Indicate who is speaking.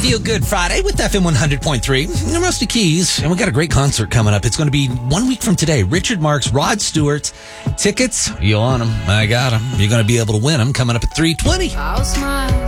Speaker 1: Feel Good Friday with FM 100.3. I'm Rusty Keys, and we got a great concert coming up. It's going to be 1 week from today. Richard Marx, Rod Stewart. Tickets, you want them. I got them. You're going to be able to win them coming up at 3:20.